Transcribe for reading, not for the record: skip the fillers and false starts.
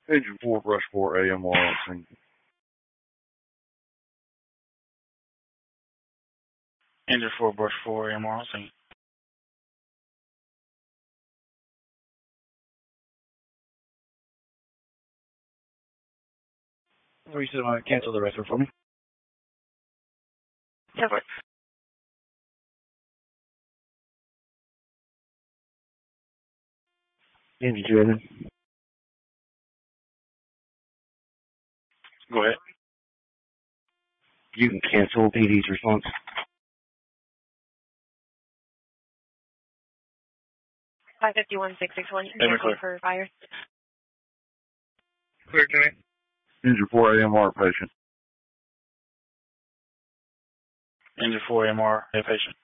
Engine 4, brush 4, AMR on scene. Engine 4, brush 4, AMR on scene. You said cancel the rest for me. Yeah, but Engine 2, Evan. go ahead. You can cancel PD's response. Five 551-661. You can cancel for fire. Clear to me. Engine 4, AMR patient. Engine 4, AMR, patient.